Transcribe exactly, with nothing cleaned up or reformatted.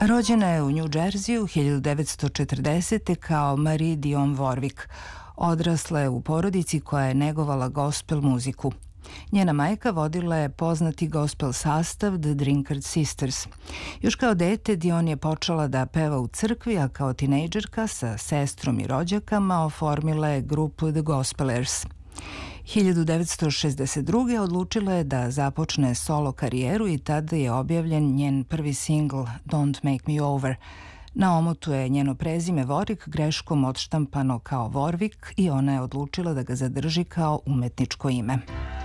Rođena je u New Jerseyu hiljadu devetsto četrdesete kao Marie Dion Warwick. Odrasla je u porodici koja je negovala gospel muziku. Njena majka vodila je poznati gospel sastav The Drinkard Sisters. Još kao dete Dion je počela da peva u crkvi, a kao tinejdžerka sa sestrom i rođakama oformila je grupu The Gospelers. hiljadu devetsto šezdeset druge. odlučila je da započne solo karijeru i tada je objavljen njen prvi singl Don't Make Me Over. Na omotu je njeno prezime Warwick greškom odštampano kao Warwick i ona je odlučila da ga zadrži kao umetničko ime.